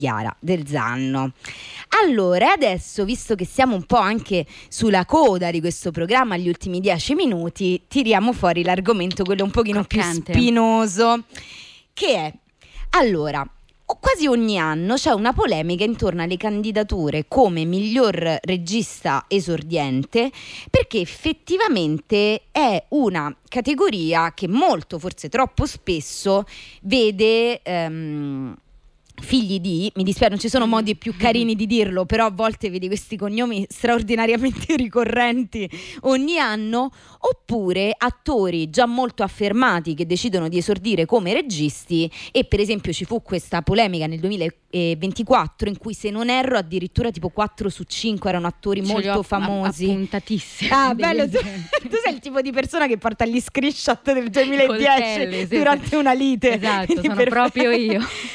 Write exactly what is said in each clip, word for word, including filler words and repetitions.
Chiara Del Zanno. Allora, adesso, visto che siamo un po' anche sulla coda di questo programma, gli ultimi dieci minuti, tiriamo fuori l'argomento, quello un pochino Croccante. più spinoso, che è, allora, quasi ogni anno c'è una polemica intorno alle candidature come miglior regista esordiente, perché effettivamente è una categoria che molto, forse troppo spesso, vede... Um, figli di, mi dispiace, non ci sono modi più carini di dirlo, però a volte vedi questi cognomi straordinariamente ricorrenti ogni anno, oppure attori già molto affermati che decidono di esordire come registi. E per esempio ci fu questa polemica nel duemilaventiquattro in cui, se non erro, addirittura tipo quattro su cinque erano attori Ce li molto ho famosi, appuntatissimi. ah bello, tu, tu sei il tipo di persona che porta gli screenshot del duemiladieci Coltelli, sì, durante sì. una lite. Esatto, sono Perfetto. proprio io.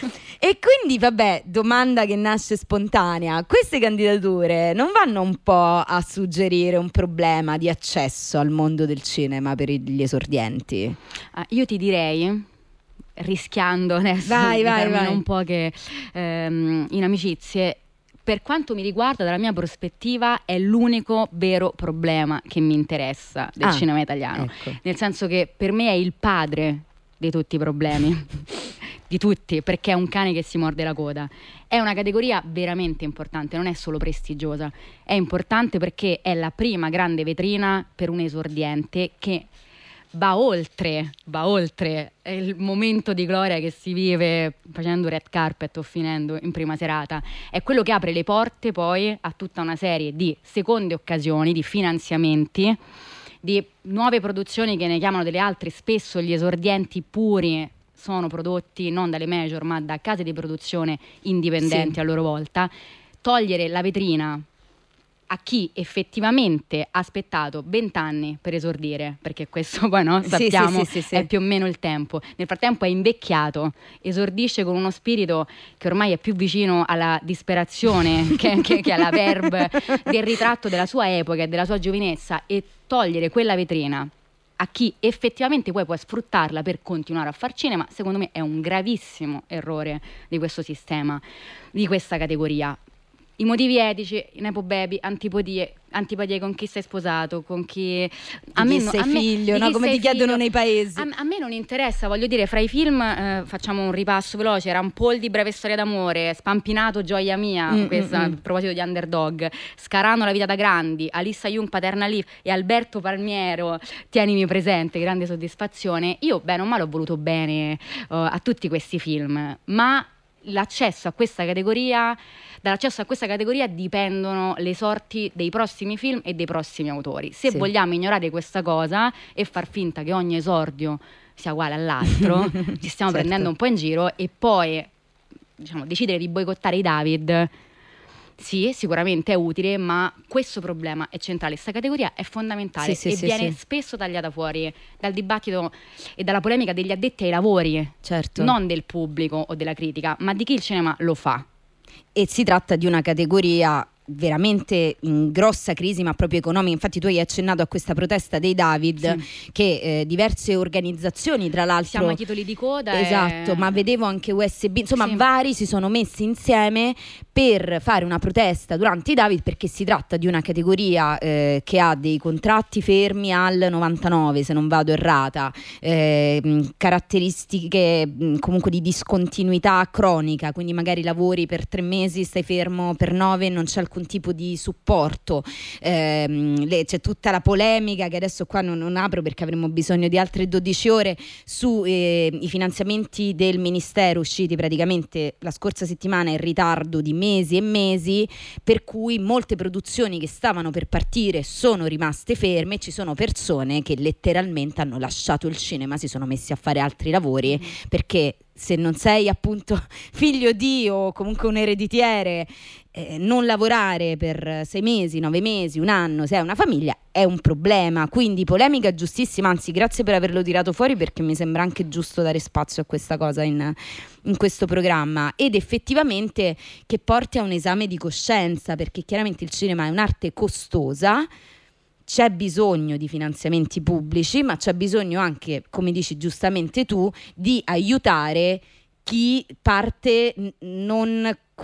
E quindi, vabbè, domanda che nasce spontanea: queste candidature non vanno un po' a suggerire un problema di accesso al mondo del cinema per gli esordienti? Ah, io ti direi, rischiando adesso vai, di vai, farmi vai. un po' che ehm, in amicizie, per quanto mi riguarda, dalla mia prospettiva, è l'unico vero problema che mi interessa del ah, cinema italiano. Ecco. Nel senso che per me è il padre di tutti i problemi. Di tutti, perché è un cane che si morde la coda. È una categoria veramente importante, non è solo prestigiosa, è importante perché è la prima grande vetrina per un esordiente che va oltre, va oltre il momento di gloria che si vive facendo red carpet o finendo in prima serata. È quello che apre le porte poi a tutta una serie di seconde occasioni, di finanziamenti, di nuove produzioni che ne chiamano delle altre. Spesso gli esordienti puri sono prodotti non dalle major ma da case di produzione indipendenti, sì, a loro volta. Togliere la vetrina a chi effettivamente ha aspettato vent'anni per esordire, perché questo poi no, sappiamo, sì, sì, sì, sì, è sì. più o meno il tempo. Nel frattempo è invecchiato, esordisce con uno spirito che ormai è più vicino alla disperazione che, che, che alla verve del ritratto della sua epoca e della sua giovinezza, e togliere quella vetrina a chi effettivamente poi può sfruttarla per continuare a far cinema, secondo me è un gravissimo errore di questo sistema, di questa categoria. I motivi etici, nepo baby, antipatie, antipatie con chi sei sposato, con chi... A me sei figlio, no? Come ti chiedono figlio. nei paesi. A, a me non interessa, voglio dire, fra i film, eh, facciamo un ripasso veloce, Rampol di Breve Storia d'Amore, Spampinato Gioia Mia, mm, questa, mm, a proposito di Underdog, Scarano La Vita da Grandi, Alissa Jung Paterna Live e Alberto Palmiero, Tienimi presente, grande soddisfazione. Io, bene o male, ho voluto bene uh, a tutti questi film, ma l'accesso a questa categoria... Dall'accesso a questa categoria dipendono le sorti dei prossimi film e dei prossimi autori. Se sì. vogliamo ignorare questa cosa e far finta che ogni esordio sia uguale all'altro, ci stiamo certo. prendendo un po' in giro. E poi, diciamo, decidere di boicottare i David, sì, sicuramente è utile, ma questo problema è centrale. Questa categoria è fondamentale, sì, sì, e sì, viene sì. spesso tagliata fuori dal dibattito e dalla polemica degli addetti ai lavori, certo. non del pubblico o della critica, ma di chi il cinema lo fa. E si tratta di una categoria veramente in grossa crisi, ma proprio economica. Infatti tu hai accennato a questa protesta dei David, sì, che eh, diverse organizzazioni, tra l'altro, siamo ai titoli di coda, esatto, e... ma vedevo anche U S B, insomma, sì, vari si sono messi insieme per fare una protesta durante i David, perché si tratta di una categoria eh, che ha dei contratti fermi al novantanove, se non vado errata, eh, caratteristiche mh, comunque di discontinuità cronica, quindi magari lavori per tre mesi, stai fermo per nove, non c'è alcun tipo di supporto. Eh, le, c'è tutta la polemica che adesso qua non, non apro perché avremo bisogno di altre dodici ore sui eh, finanziamenti del ministero usciti praticamente la scorsa settimana in ritardo di mesi e mesi, per cui molte produzioni che stavano per partire sono rimaste ferme. Ci sono persone che letteralmente hanno lasciato il cinema, si sono messi a fare altri lavori, mm-hmm, perché se non sei appunto figlio di o comunque un ereditiere, eh, non lavorare per sei mesi, nove mesi, un anno, se hai una famiglia, è un problema. Quindi polemica giustissima, anzi grazie per averlo tirato fuori, perché mi sembra anche giusto dare spazio a questa cosa in, in questo programma, ed effettivamente che porti a un esame di coscienza, perché chiaramente il cinema è un'arte costosa, c'è bisogno di finanziamenti pubblici, ma c'è bisogno anche, come dici giustamente tu, di aiutare chi parte non